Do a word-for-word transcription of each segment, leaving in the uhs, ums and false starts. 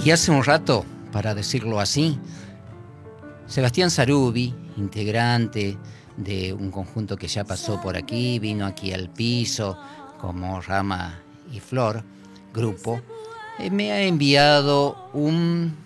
Y hace un rato, para decirlo así, Sebastián Sarubi, integrante de un conjunto que ya pasó por aquí, vino aquí al piso como Rama y Flor, grupo, eh, me ha enviado un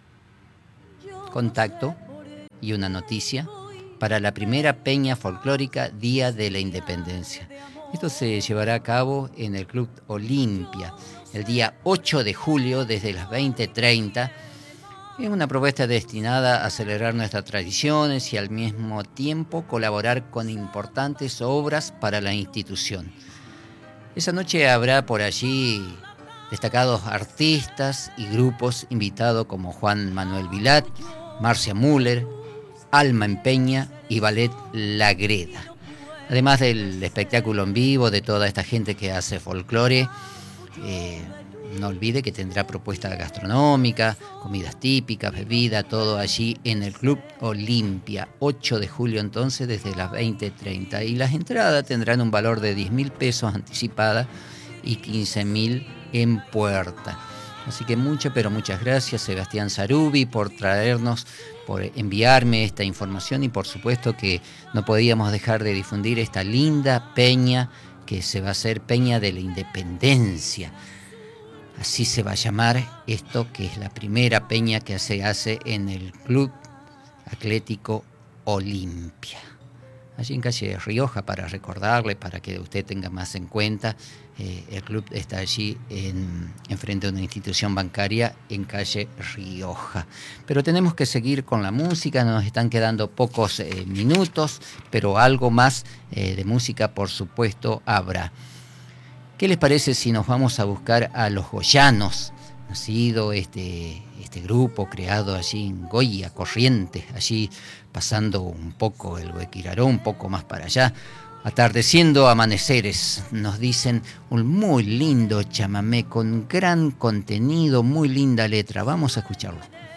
contacto y una noticia para la primera peña folclórica Día de la Independencia. Esto se llevará a cabo en el Club Olimpia el día ocho de julio desde las veinte treinta. Es una propuesta destinada a celebrar nuestras tradiciones y al mismo tiempo colaborar con importantes obras para la institución. Esa noche habrá por allí destacados artistas y grupos invitados como Juan Manuel Vilat, Marcia Müller, Alma en Peña y Ballet La Greda. Además del espectáculo en vivo de toda esta gente que hace folclore, eh, no olvide que tendrá propuesta gastronómica, comidas típicas, bebida, todo allí en el Club Olimpia, ocho de julio entonces desde las veinte treinta. Y las entradas tendrán un valor de diez mil pesos anticipada y quince mil en puerta. Así que muchas, pero muchas gracias Sebastián Sarubi por traernos, por enviarme esta información y por supuesto que no podíamos dejar de difundir esta linda peña que se va a hacer Peña de la Independencia. Así se va a llamar esto, que es la primera peña que se hace en el Club Atlético Olimpia. Allí en calle Rioja, para recordarle, para que usted tenga más en cuenta, eh, el club está allí en, en frente a una institución bancaria en calle Rioja. Pero tenemos que seguir con la música, nos están quedando pocos eh, minutos, pero algo más eh, de música por supuesto habrá. ¿Qué les parece si nos vamos a buscar a los Goyanos? Nacido este, este grupo creado allí en Goya, Corrientes, allí pasando un poco el Guequiraró, un poco más para allá, atardeciendo amaneceres, nos dicen un muy lindo chamamé con gran contenido, muy linda letra. Vamos a escucharlo.